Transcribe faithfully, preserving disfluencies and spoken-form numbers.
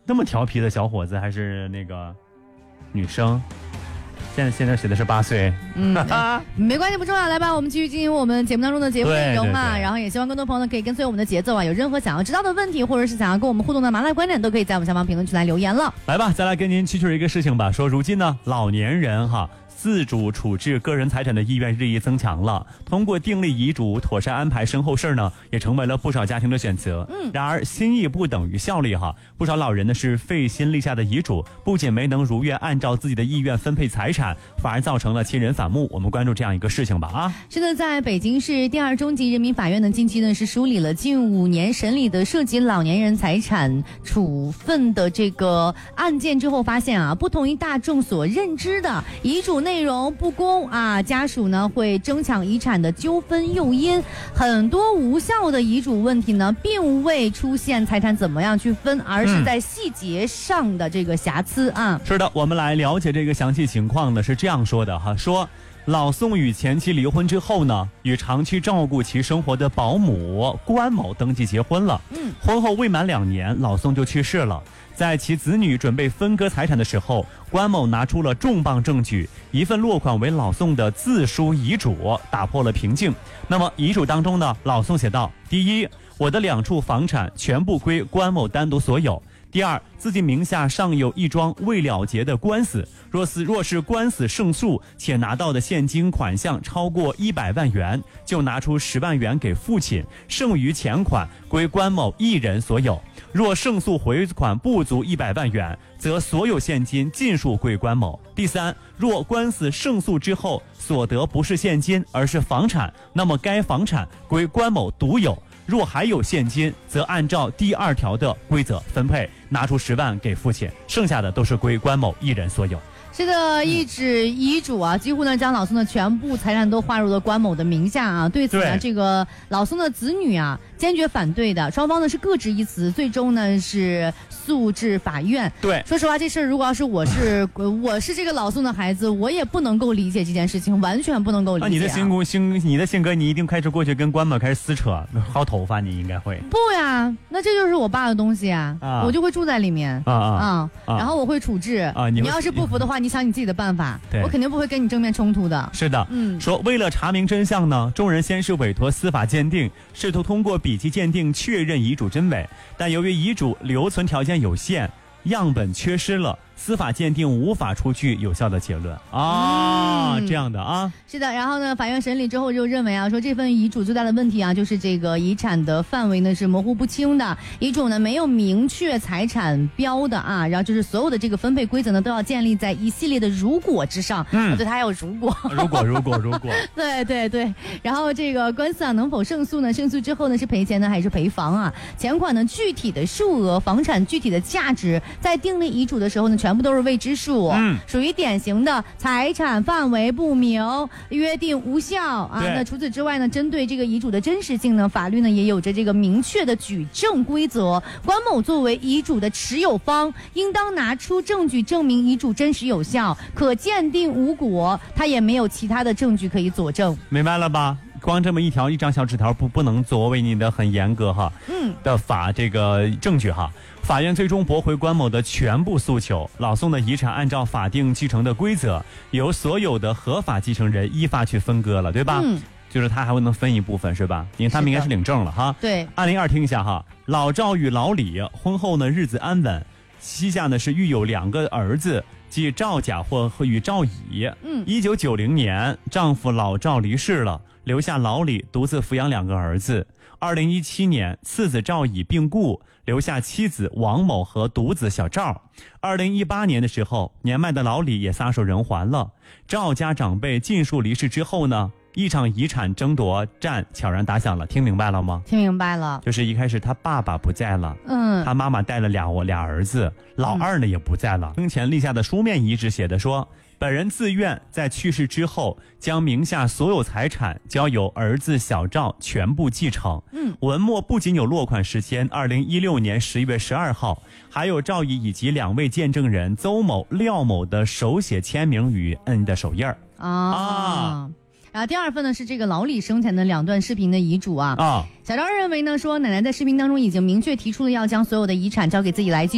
那么调皮的小伙子还是那个女生？现在现在写的是八岁， 嗯，没关系，不重要。来吧，我们继续进行我们节目当中的节目内容哈。 对对对， 然后也希望更多朋友呢可以跟随我们的节奏啊，有任何想要知道的问题，或者是想要跟我们互动的麻辣观点，都可以在我们下方评论区来留言了。 来吧，再来跟您蛐蛐一个事情吧。说如今呢，老年人哈自主处置个人财产的意愿日益增强了。通过订立遗嘱、妥善安排身后事呢，也成为了不少家庭的选择。嗯，然而心意不等于效力哈，不少老人呢是费心立下的遗嘱，不仅没能如愿按照自己的意愿分配财产，反而造成了亲人反目。我们关注这样一个事情吧啊。 是的，在北京市第二中级人民法院呢，近期呢是梳理了近五年审理的涉及老年人财产处分的这个案件之后，发现啊，不同于大众所认知的遗嘱内容不公啊，家属呢会争抢遗产的纠纷诱因，很多无效的遗嘱问题呢，并未出现财产怎么样去分，而是在细节上的这个瑕疵啊。 是的，我们来了解这个详细情况呢，是这样说的哈，说老宋与前妻离婚之后呢，与长期照顾其生活的保姆关某登记结婚了。嗯，婚后未满两年，老宋就去世了。在其子女准备分割财产的时候，关某拿出了重磅证据，一份落款为老宋的自书遗嘱，打破了平静。那么遗嘱当中呢，老宋写道：第一，我的两处房产全部归关某单独所有。第二，自己名下尚有一桩未了结的官司，若是若是官司胜诉，且拿到的现金款项超过一百万元，就拿出十万元给父亲，剩余钱款归关某一人所有。若胜诉回款不足一百万元，则所有现金尽数归关某。第三，若官司胜诉之后所得不是现金，而是房产，那么该房产归关某独有。若还有现金，则按照第二条的规则分配，拿出十万给父亲，剩下的都是归关某一人所有。 是的，一纸遗嘱啊，几乎呢将老宋的全部财产都划入了关某的名下啊。对此呢，这个老宋的子女啊坚决反对的，双方呢是各执一词，最终呢是诉至法院。 对， 说实话，这事儿如果要是我是我是这个老宋的孩子，我也不能够理解这件事情，完全不能够理解、啊。 啊、你的性格性你的性格，你一定开始过去跟关某开始撕扯，薅头发，你应该会。 不呀，那这就是我爸的东西啊，啊我就会住在里面啊啊、嗯，然后我会处置啊。你, 你要是不服的话，你想你自己的办法，我肯定不会跟你正面冲突的。 是的，嗯，说为了查明真相呢，众人先是委托司法鉴定，试图通过笔迹鉴定确认遗嘱真伪，但由于遗嘱留存条件有限，样本缺失了，司法鉴定无法出具有效的结论啊、嗯，这样的啊。 是的，然后呢，法院审理之后就认为啊，说这份遗嘱最大的问题啊，就是这个遗产的范围呢是模糊不清的，遗嘱呢没有明确财产标的啊，然后就是所有的这个分配规则呢都要建立在一系列的如果之上，嗯，对，它还有如果， 如果如果如果， 对对对，然后这个官司啊能否胜诉呢？胜诉之后呢是赔钱呢还是赔房啊？钱款呢具体的数额、房产具体的价值，在订立遗嘱的时候呢全部都是未知数，嗯，属于典型的财产范围不明。约定无效啊！那除此之外呢，针对这个遗嘱的真实性呢，法律呢也有着这个明确的举证规则。关某作为遗嘱的持有方，应当拿出证据证明遗嘱真实有效，可鉴定无果，他也没有其他的证据可以佐证。 明白了吧？光这么一条一张小纸条不不能作为你的很严格哈，嗯的法这个证据哈。法院最终驳回关某的全部诉求，老宋的遗产按照法定继承的规则，由所有的合法继承人依法去分割了，对吧？嗯，就是他还会能分一部分是吧？因为他们应该是领证了哈。 对， 案例二听一下哈，老赵与老李婚后呢日子安稳，膝下呢是育有两个儿子。即赵甲或与赵乙。嗯，一九九零年，丈夫老赵离世了，留下老李独自抚养两个儿子。二零一七年，次子赵乙病故，留下妻子王某和独子小赵。二零一八年的时候，年迈的老李也撒手人寰了。赵家长辈尽数离世之后呢，一场遗产争夺战悄然打响了。听明白了吗？ 听明白了。 就是一开始他爸爸不在了，嗯，他妈妈带了俩我俩儿子，老二呢也不在了。生前立下的书面遗旨写的说，本人自愿在去世之后将名下所有财产交由儿子小赵全部继承。嗯，文末不仅有落款时间二零一六年十月十二号，还有赵乙以及两位见证人邹某、廖某的手写签名与摁的手印儿。 啊。啊然后第二份呢是这个老李生前的两段视频的遗嘱啊。啊，小赵认为呢说奶奶在视频当中已经明确提出了要将所有的遗产交给自己来继